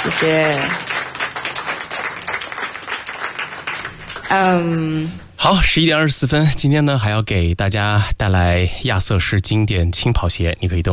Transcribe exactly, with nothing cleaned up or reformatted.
谢谢。嗯， 好，十一点二十四分，今天呢还要给大家带来亚瑟士经典轻跑鞋，你可以登